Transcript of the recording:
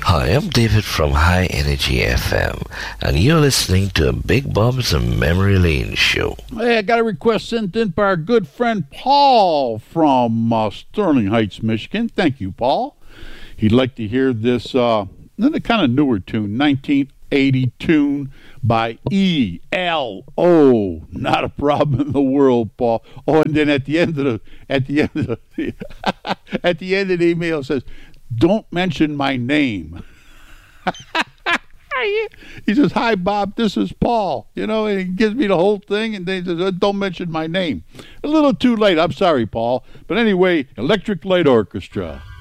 Hi, I'm David from High Energy FM, and you're listening to Big Bob's Memory Lane Show. Hey, I got a request sent in by our good friend Paul from Sterling Heights, Michigan. Thank you, Paul. He'd like to hear this kind of newer tune, 1980 tune by ELO. Not a problem in the world, Paul. Oh, and then at the end of the email it says, "Don't mention my name." He says, "Hi, Bob, this is Paul." And he gives me the whole thing, and then he says, "Don't mention my name." A little too late. I'm sorry, Paul. But anyway, Electric Light Orchestra.